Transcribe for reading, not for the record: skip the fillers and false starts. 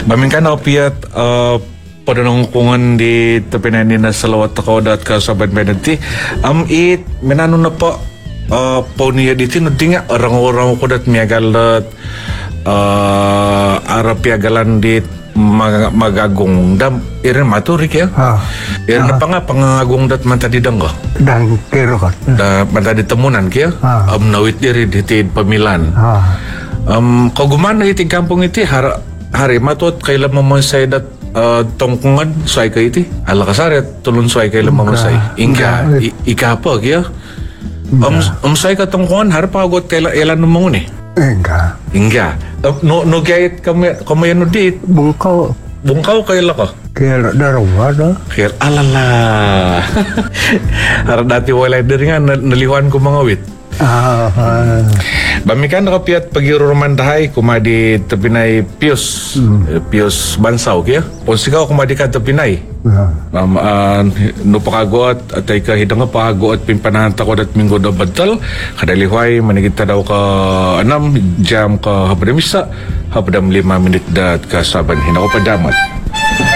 Bamin ka na piyat padanungkungan di tapinanin na salawat ako dat ka saban benenti. It menano na po niya dito no tinga orang-orang ko dat miyagalat arap yagalan dit magagong dam irin maturik ya. Irin na pa nga pangagong dat mantadidang ko. Dan kiro ka. Da mantadi temunan kaya. Nawit diri ditid pamilan. Kau gumana iti kampung iti hari matot kailan mamansay dat tongkungan suay ka iti ala kasaret tulun suay kailan mamansay ingka ikapa kaya say ka tongkungan hari pagot kailan ilan numungun ingka no gayet kami no dit bungkaw kailan ka Kira darawa na. kaya alala hari dati walay diri nga naliwan ko mga wit. Bamikan nakapiat pagirurumandahay kumadi tapinay Pius Pius Bansaw kaya ponsikaw kumadi ka tapinay no pakagot at ay kahidang nga pakagot pimpanahan ko dat minggo do badtal kadaliway manigita daw ka anam jam ka habadamisa habadam 5 minit dat kasaban hinako padamat